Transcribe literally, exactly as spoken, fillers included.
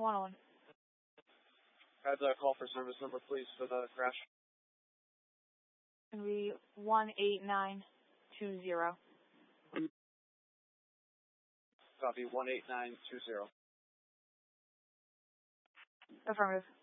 one oh one. Add the call for service number, please, for the crash. It's going to be one eight nine two zero. Copy, one eight nine two zero. Affirmative.